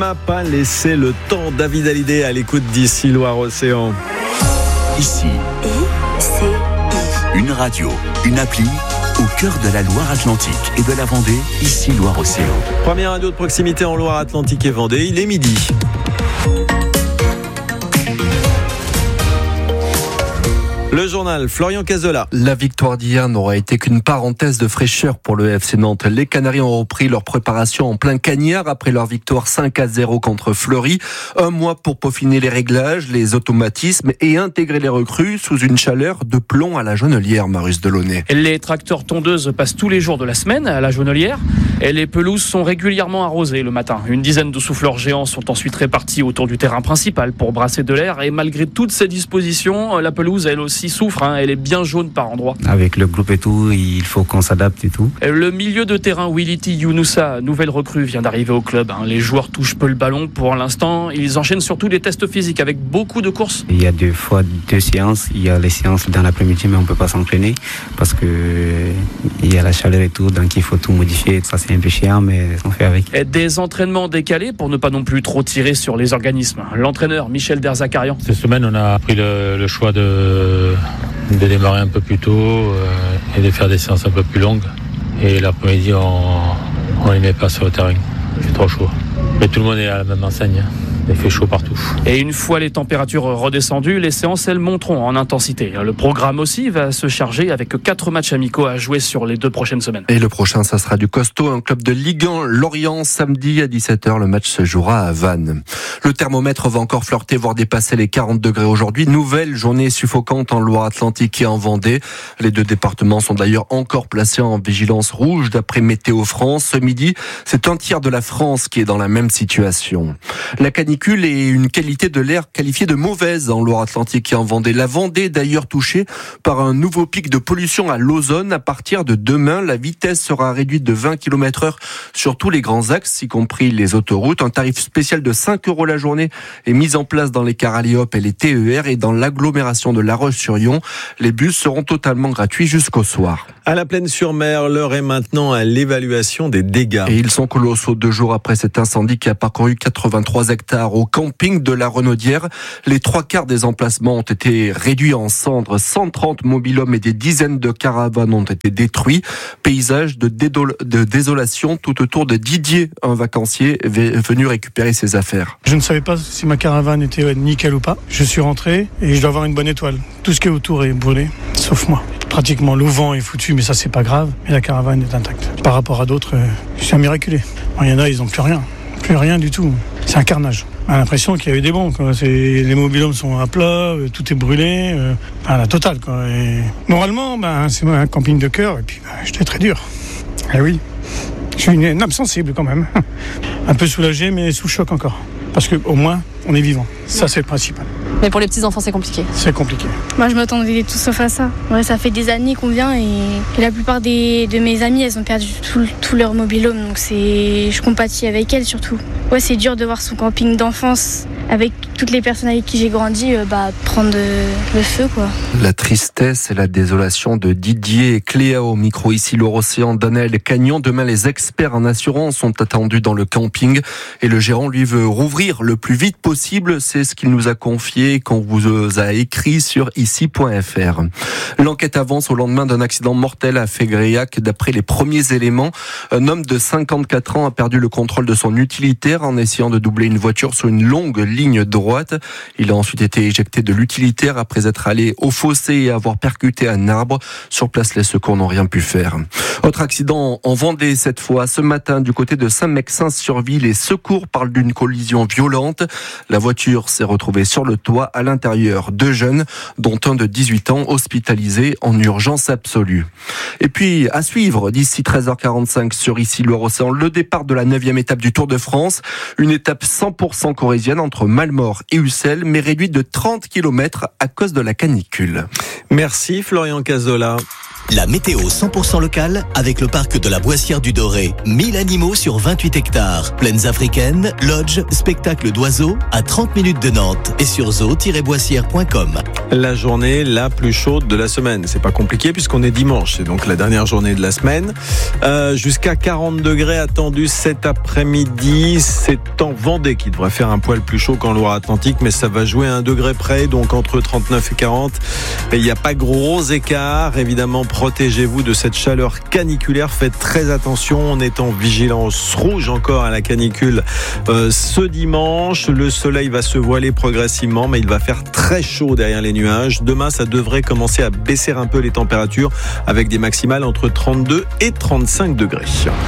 m'a pas laissé le temps. David Hallyday à l'écoute d'Ici Loire-Océan. Ici, une radio, une appli au cœur de la Loire-Atlantique et de la Vendée. Ici Loire-Océan. Première radio de proximité en Loire-Atlantique et Vendée. Il est midi. Le journal, Florian Cazola. La victoire d'hier n'aura été qu'une parenthèse de fraîcheur pour le FC Nantes. Les Canaries ont repris leur préparation en plein cagnard après leur victoire 5-0 contre Fleury. Un mois pour peaufiner les réglages, les automatismes et intégrer les recrues sous une chaleur de plomb à la Jonelière, Marius Delaunay. Les tracteurs tondeuses passent tous les jours de la semaine à la Jonelière et les pelouses sont régulièrement arrosées le matin. Une dizaine de souffleurs géants sont ensuite répartis autour du terrain principal pour brasser de l'air et malgré toutes ces dispositions, la pelouse elle aussi souffre, elle est bien jaune par endroits. Avec le groupe et tout, il faut qu'on s'adapte et tout. Le milieu de terrain Wility Younoussa, nouvelle recrue, vient d'arriver au club. Les joueurs touchent peu le ballon pour l'instant. Ils enchaînent surtout des tests physiques avec beaucoup de courses. Il y a deux séances. Il y a les séances dans l'après-midi, mais on ne peut pas s'entraîner parce qu'il y a la chaleur et tout, donc il faut tout modifier. Ça c'est un peu chiant, mais on fait avec. Et des entraînements décalés pour ne pas non plus trop tirer sur les organismes. L'entraîneur Michel Derzakarian. Cette semaine, on a pris le choix de démarrer un peu plus tôt et de faire des séances un peu plus longues. Et l'après-midi, on les met pas sur le terrain. Il fait trop chaud. Mais tout le monde est à la même enseigne. Il fait chaud partout. Et une fois les températures redescendues, les séances, elles monteront en intensité. Le programme aussi va se charger avec 4 matchs amicaux à jouer sur les 2 prochaines semaines. Et le prochain, ça sera du costaud, un club de Ligue 1, Lorient, samedi à 17h. Le match se jouera à Vannes. Le thermomètre va encore flirter, voire dépasser les 40 degrés aujourd'hui. Nouvelle journée suffocante en Loire-Atlantique et en Vendée. Les 2 départements sont d'ailleurs encore placés en vigilance rouge d'après Météo France. Ce midi, c'est un tiers de la France qui est dans la même situation. La canicule et une qualité de l'air qualifiée de mauvaise en Loire-Atlantique et en Vendée. La Vendée d'ailleurs touchée par un nouveau pic de pollution à l'ozone. À partir de demain, la vitesse sera réduite de 20 km/h sur tous les grands axes, y compris les autoroutes. Un tarif spécial de 5 € la journée est mis en place dans les cars Alliop et les TER et dans l'agglomération de La Roche-sur-Yon. Les bus seront totalement gratuits jusqu'au soir. À la Plaine-sur-Mer, l'heure est maintenant à l'évaluation des dégâts. Et ils sont colossaux 2 jours après cet incendie qui a parcouru 83 hectares au camping de la Renaudière. Les 3/4 des emplacements ont été réduits en cendres. 130 mobil-hommes et des dizaines de caravanes ont été détruits. Paysage de désolation tout autour de Didier, un vacancier venu récupérer ses affaires. Je ne savais pas si ma caravane était nickel ou pas. Je suis rentré et je dois avoir une bonne étoile. Tout ce qui est autour est brûlé, sauf moi. Pratiquement l'auvent est foutu, mais ça c'est pas grave. Mais la caravane est intacte. Par rapport à d'autres, je suis un miraculé. Il y en a, ils n'ont plus rien du tout. C'est un carnage. On a l'impression qu'il y a eu des bombes. Les mobil-hommes sont à plat, tout est brûlé, la totale. Et moralement, c'est un camping de cœur et puis j'étais très dur. Eh oui, je suis une âme sensible quand même. Un peu soulagé, mais sous choc encore. Parce qu'au moins, on est vivant. Ça, c'est le principal. Mais pour les petits-enfants, c'est compliqué. C'est compliqué. Moi, je m'attendais tout sauf à ça. Ouais, ça fait des années qu'on vient et la plupart de mes amies, elles ont perdu tout leur mobil-home. Donc, je compatis avec elles surtout. Ouais, c'est dur de voir son camping d'enfance avec toutes les personnes avec qui j'ai grandi prendre le feu, quoi. La tristesse et la désolation de Didier et Cléa au micro ici Loire-Océan, Danaël Cagnon. Demain, les experts en assurance sont attendus dans le camping et le gérant lui veut rouvrir le plus vite possible. C'est ce qu'il nous a confié, qu'on vous a écrit sur ici.fr. L'enquête avance au lendemain d'un accident mortel à Fégréac. D'après les premiers éléments, un homme de 54 ans a perdu le contrôle de son utilitaire en essayant de doubler une voiture sur une longue ligne droite. Il a ensuite été éjecté de l'utilitaire après être allé au fossé et avoir percuté un arbre. Sur place, les secours n'ont rien pu faire. Autre accident en Vendée cette fois. Ce matin, du côté de Saint-Mexin-sur-Vie, les secours parlent d'une collision violente. La voiture s'est retrouvée sur le toit. À l'intérieur, 2 jeunes, dont un de 18 ans, hospitalisés en urgence absolue. Et puis, à suivre, d'ici 13h45 sur Ici Loire-Océan, le départ de la 9e étape du Tour de France. Une étape 100% corrézienne entre entre Malmort et Ussel, mais réduite de 30 km à cause de la canicule. Merci Florian Cazola. La météo 100% locale avec le parc de la Boissière du Doré. 1000 animaux sur 28 hectares. Plaines africaines, lodge, spectacle d'oiseaux à 30 minutes de Nantes et sur zoo-boissière.com. La journée la plus chaude de la semaine. C'est pas compliqué puisqu'on est dimanche. C'est donc la dernière journée de la semaine. Jusqu'à 40 degrés attendus cet après-midi. C'est en Vendée qui devrait faire un poil plus chaud qu'en Loire-Atlantique, mais ça va jouer à 1 degré près, donc entre 39 et 40. Et il n'y a pas gros écart. Évidemment, protégez-vous de cette chaleur caniculaire. Faites très attention. On est en vigilance rouge encore à la canicule ce dimanche. Le soleil va se voiler progressivement, mais il va faire très chaud derrière les nuages. Demain, ça devrait commencer à baisser un peu les températures avec des maximales entre 32 et 35 degrés.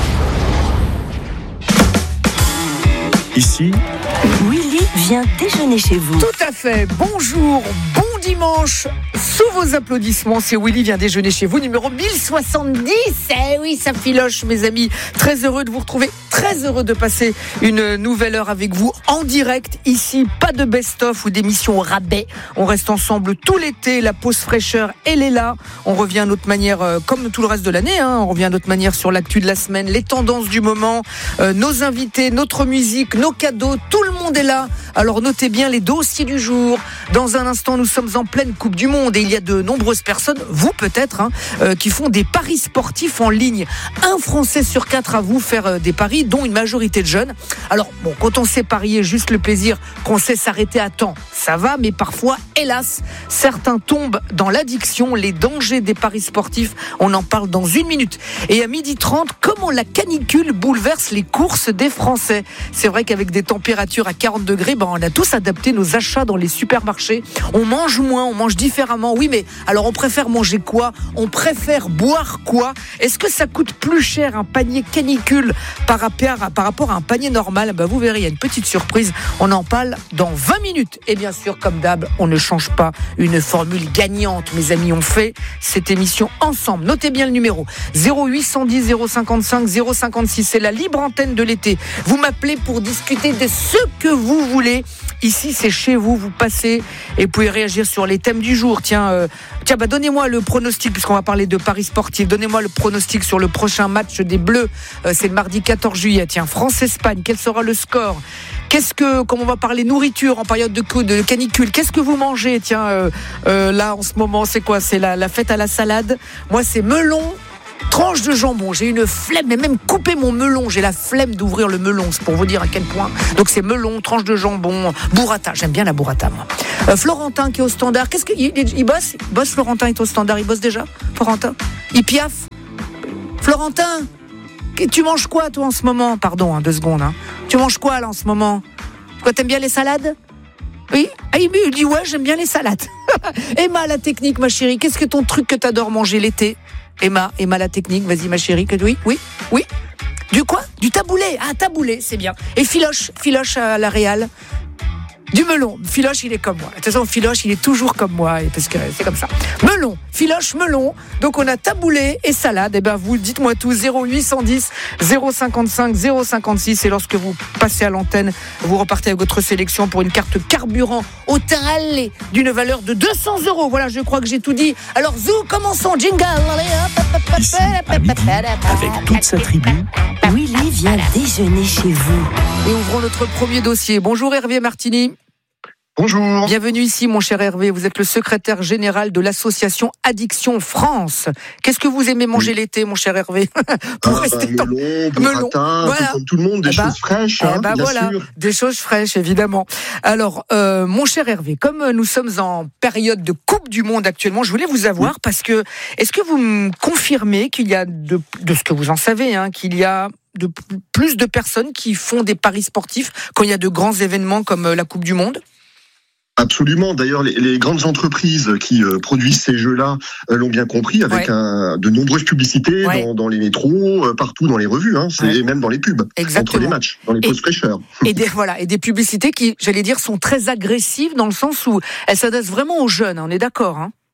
Ici, Willy vient déjeuner chez vous. Tout à fait. Bonjour, bon dimanche. Sous vos applaudissements, c'est Willy vient déjeuner chez vous, numéro 1070. Eh oui, ça filoche, mes amis. Très heureux de vous retrouver. Très heureux de passer une nouvelle heure avec vous en direct. Ici, pas de best-of ou d'émission au rabais. On reste ensemble tout l'été. La pause fraîcheur, elle est là. On revient à notre manière, comme tout le reste de l'année. On revient à notre manière sur l'actu de la semaine, les tendances du moment, nos invités, notre musique, nos cadeaux. Tout le monde est là. Alors notez bien les dossiers du jour. Dans un instant, nous sommes en pleine Coupe du Monde et il y a de nombreuses personnes, vous peut-être, qui font des paris sportifs en ligne. 1 Français sur 4 à vous faire des paris, dont une majorité de jeunes. Alors, bon, quand on sait parier, juste le plaisir, qu'on sait s'arrêter à temps, ça va, mais parfois, hélas, certains tombent dans l'addiction, les dangers des paris sportifs. On en parle dans 1 minute. Et à 12h30, comment la canicule bouleverse les courses des Français. C'est vrai qu'avec des températures à 40 degrés, on a tous adapté nos achats dans les supermarchés. On mange moins, on mange différemment. Oui, mais alors on préfère manger quoi ? On préfère boire quoi ? Est-ce que ça coûte plus cher un panier canicule par rapport à un panier normal ? Vous verrez, il y a une petite surprise. On en parle dans 20 minutes. Et bien sûr, comme d'hab, on ne change pas une formule gagnante. Mes amis, on fait cette émission ensemble. Notez bien le numéro 0810 055 056. C'est la libre antenne de l'été. Vous m'appelez pour discuter de ce que vous voulez. Ici, c'est chez vous, vous passez et vous pouvez réagir sur les thèmes du jour. Tiens, donnez-moi le pronostic, puisqu'on va parler de paris sportifs. Donnez-moi le pronostic sur le prochain match des Bleus. C'est le mardi 14 juillet. Tiens, France-Espagne, quel sera le score ? Comme on va parler nourriture en période de canicule, qu'est-ce que vous mangez ? Tiens, là, en ce moment, c'est quoi ? C'est la fête à la salade. Moi, c'est melon. Tranche de jambon, j'ai une flemme, mais même couper mon melon, j'ai la flemme d'ouvrir le melon, c'est pour vous dire à quel point. Donc c'est melon, tranche de jambon, burrata, j'aime bien la burrata moi. Florentin qui est au standard, qu'est-ce qu'il bosse Florentin est au standard, il bosse déjà Florentin, il piaffe. Florentin, tu manges quoi toi en ce moment ? Pardon, 2 secondes. Tu manges quoi là en ce moment ? Quoi, t'aimes bien les salades ? Oui, il dit ouais, j'aime bien les salades. Emma, la technique ma chérie, qu'est-ce que ton truc que t'adores manger l'été ? Emma, la technique, vas-y ma chérie, oui. Du quoi ? Du taboulé. Ah, taboulé, c'est bien. Et Filoche à la Réal. Du melon. Filoche, il est comme moi. De toute façon, Filoche, il est toujours comme moi, parce que c'est comme ça. Melon. Filoche, melon. Donc, on a taboulé et salade. Et vous dites-moi tout. 0810 055 056. Et lorsque vous passez à l'antenne, vous repartez avec votre sélection pour une carte carburant au teint allé d'une valeur de 200 €. Voilà, je crois que j'ai tout dit. Alors, zou, commençons. Jingle. Ici, à midi, avec toute sa tribu, Willy vient déjeuner chez vous. Et ouvrons notre premier dossier. Bonjour Hervé Martini. Bonjour. Bienvenue ici, mon cher Hervé. Vous êtes le secrétaire général de l'association Addiction France. Qu'est-ce que vous aimez manger l'été, mon cher Hervé ? Melon, voilà. Comme tout le monde, des choses fraîches. Bien sûr. Des choses fraîches, évidemment. Alors, mon cher Hervé, comme nous sommes en période de Coupe du Monde actuellement, je voulais vous avoir parce que, est-ce que vous me confirmez qu'il y a, de ce que vous en savez, qu'il y a plus de personnes qui font des paris sportifs quand il y a de grands événements comme la Coupe du Monde ? Absolument. D'ailleurs, les grandes entreprises qui produisent ces jeux-là l'ont bien compris, avec de nombreuses publicités dans les métros, partout dans les revues, et même dans les pubs, entre les matchs, dans les pauses fraîcheurs. Et des publicités qui, j'allais dire, sont très agressives dans le sens où elles s'adressent vraiment aux jeunes. On est d'accord,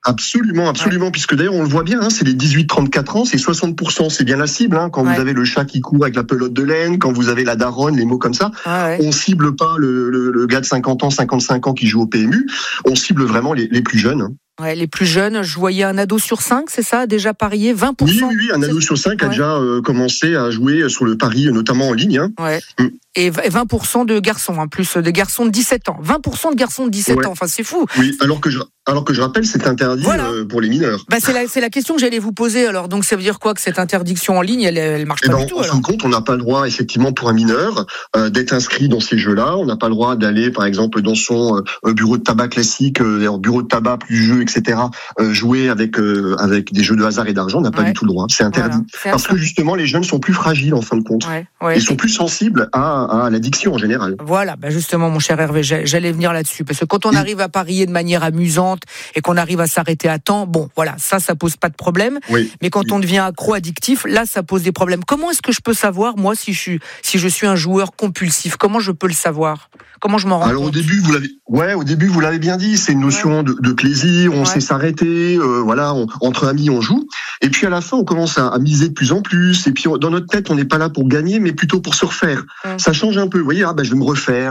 Absolument, puisque d'ailleurs on le voit bien, c'est les 18-34 ans, c'est 60%, c'est bien la cible, quand vous avez le chat qui court avec la pelote de laine, quand vous avez la daronne, les mots comme ça, on cible pas le gars de 50 ans, 55 ans qui joue au PMU, on cible vraiment les plus jeunes. Ouais, les plus jeunes, je voyais un ado sur 5, c'est ça, déjà parié, 20%. Oui, un ado sur 5 a déjà commencé à jouer sur le pari, notamment en ligne. Ouais. Et 20% de garçons, en plus, de garçons de 17 ans. 20% de garçons de 17 ans, enfin c'est fou. Oui, alors que je rappelle, c'est interdit pour les mineurs. C'est la question que j'allais vous poser, alors. Donc ça veut dire quoi, que cette interdiction en ligne, elle marche pas du tout? En fin de compte, on n'a pas le droit, effectivement, pour un mineur, d'être inscrit dans ces jeux-là. On n'a pas le droit d'aller, par exemple, dans son bureau de tabac classique, bureau de tabac plus jeux, etc., jouer avec des jeux de hasard et d'argent. On n'a pas du tout le droit. C'est interdit. Voilà. Parce que justement, les jeunes sont plus fragiles, en fin de compte. Ils sont plus sensibles à l'addiction en général. Voilà, justement, mon cher Hervé, j'allais venir là-dessus. Parce que quand on arrive à parier de manière amusante et qu'on arrive à s'arrêter à temps, ça pose pas de problème. Oui. Mais quand on devient accro-addictif, là, ça pose des problèmes. Comment est-ce que je peux savoir, moi, si je suis un joueur compulsif? Comment je peux le savoir? Comment je m'en rends compte? Au début, vous l'avez bien dit, c'est une notion de plaisir, on sait s'arrêter, entre amis, on joue. Et puis à la fin, on commence à miser de plus en plus. Et puis dans notre tête, on n'est pas là pour gagner, mais plutôt pour se refaire. Ça change un peu. Vous voyez, je vais me refaire.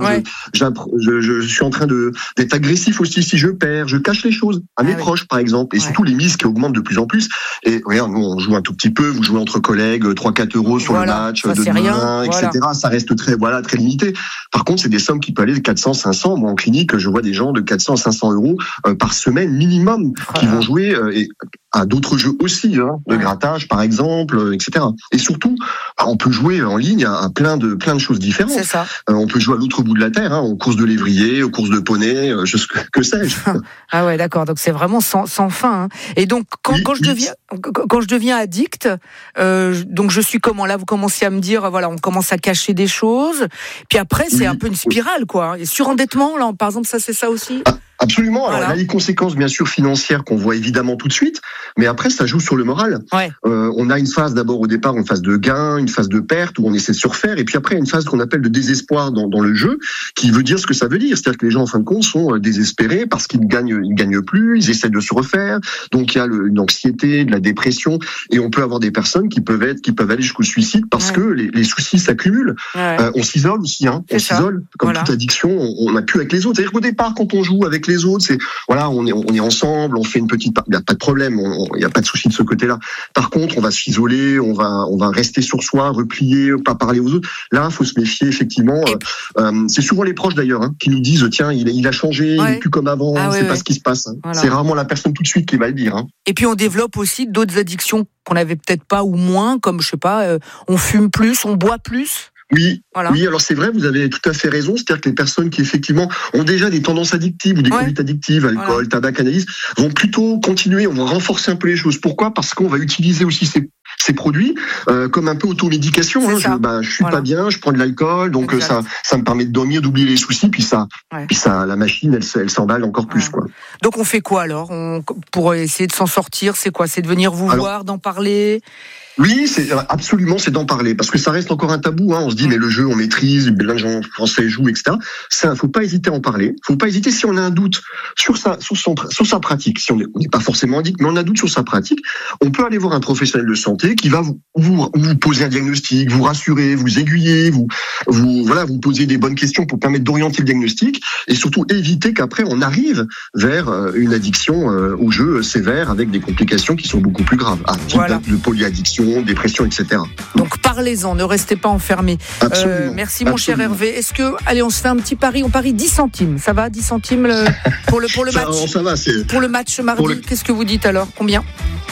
Je suis en train d'être agressif aussi si je perds. Je cache les choses à mes proches, par exemple. Et surtout les mises qui augmentent de plus en plus. Et regarde, nous, on joue un tout petit peu. Vous jouez entre collègues, 3-4 euros sur le match de demain, etc. Ça reste très limité. Par contre, c'est des sommes qui peuvent aller de 400, 500. Moi, en clinique, je vois des gens de 400 à 500 euros par semaine minimum qui vont jouer et à d'autres jeux aussi, de grattage par exemple, etc. Et surtout, on peut jouer en ligne à plein de choses différentes. C'est ça. On peut jouer à l'autre bout de la terre, aux courses de lévrier, aux courses de poney, que sais-je. Ah ouais, d'accord. Donc c'est vraiment sans fin. Et donc quand je deviens addict, donc je suis comment? Là, vous commencez à me dire, on commence à cacher des choses. Puis après, c'est un peu une spirale, quoi. Et surendettement, là, par exemple, ça, c'est ça aussi. Absolument. Alors, il y a les conséquences, bien sûr, financières qu'on voit évidemment tout de suite, mais après, ça joue sur le moral. On a une phase d'abord au départ, une phase de gain, une phase de perte où on essaie de se refaire, et puis après, il y a une phase qu'on appelle de désespoir dans le jeu, qui veut dire ce que ça veut dire. C'est-à-dire que les gens, en fin de compte, sont désespérés parce qu'ils gagnent plus, ils essaient de se refaire. Donc, il y a une anxiété, de la dépression, et on peut avoir des personnes qui peuvent aller jusqu'au suicide parce que les soucis s'accumulent. On s'isole aussi, on s'isole. Comme toute addiction, on n'a plus avec les autres. C'est-à-dire qu'au départ, quand on joue avec les autres, on est ensemble, on fait une petite, il n'y a pas de problème, il n'y a pas de souci de ce côté-là. Par contre, on va s'isoler, on va rester sur soi, replier, pas parler aux autres. Là, il faut se méfier effectivement. C'est souvent les proches d'ailleurs qui nous disent tiens, il a changé, il n'est plus comme avant, c'est pas ce qui se passe. Voilà. C'est rarement la personne tout de suite qui va le dire. Et puis on développe aussi d'autres addictions qu'on n'avait peut-être pas ou moins, comme je sais pas, on fume plus, on boit plus. Oui, alors c'est vrai, vous avez tout à fait raison. C'est-à-dire que les personnes qui effectivement ont déjà des tendances addictives ou des conduites addictives, alcool, tabac, cannabis, vont plutôt continuer, on va renforcer un peu les choses. Pourquoi ? Parce qu'on va utiliser aussi ces produits comme un peu automédication. Je suis pas bien, je prends de l'alcool, donc ça me permet de dormir, d'oublier les soucis, puis la machine, elle s'emballe encore plus. Quoi. Donc on fait quoi alors pour essayer de s'en sortir ? C'est quoi ? C'est de venir vous voir, d'en parler ? Oui, c'est d'en parler, parce que ça reste encore un tabou. On se dit mais le jeu on maîtrise, plein de gens français jouent, etc. Ça, faut pas hésiter à en parler. Faut pas hésiter si on a un doute sur sa pratique. Si on n'est pas forcément addict, mais on a un doute sur sa pratique, on peut aller voir un professionnel de santé qui va vous poser un diagnostic, vous rassurer, vous aiguiller, vous poser des bonnes questions pour permettre d'orienter le diagnostic et surtout éviter qu'après on arrive vers une addiction au jeu sévère avec des complications qui sont beaucoup plus graves, type de polyaddiction, dépression, etc. Donc parlez-en, ne restez pas enfermés. Merci mon cher Hervé. Est-ce que, allez, on se fait un petit pari, on parie 10 centimes, ça va, 10 centimes pour le match. Ça va, pour le match mardi, qu'est-ce que vous dites alors ? Combien ?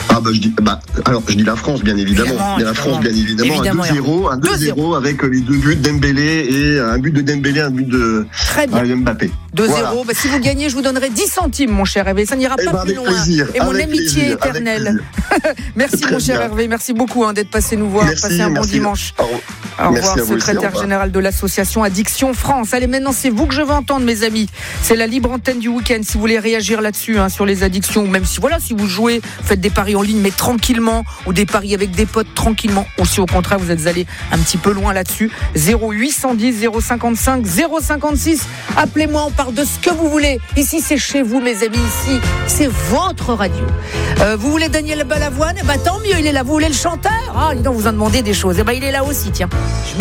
Je dis la France, bien évidemment. La France, bien évidemment. Un 2-0 avec les 2 buts de Dembélé et un but de Dembélé, un but de Mbappé. 2-0. Voilà. Si vous gagnez, je vous donnerai 10 centimes, mon cher Hervé. Ça n'ira pas plus loin. Plaisir, et mon amitié éternelle. Merci, mon cher Hervé. Merci beaucoup d'être passé nous voir. Passez un bon dimanche. Au revoir, secrétaire général de l'association Addiction France. Allez, maintenant, c'est vous que je veux entendre, mes amis. C'est la libre antenne du week-end. Si vous voulez réagir là-dessus, sur les addictions, ou même si vous jouez, faites des paris paris en ligne, mais tranquillement, ou des paris avec des potes tranquillement, ou si au contraire vous êtes allé un petit peu loin là-dessus, 0810 055 056. Appelez-moi, on parle de ce que vous voulez. Ici, c'est chez vous, mes amis. Ici, c'est votre radio. Vous voulez Daniel Balavoine? Tant mieux, il est là. Vous voulez le chanteur? Ah, dis donc, vous en demandez des choses. Il est là aussi, tiens.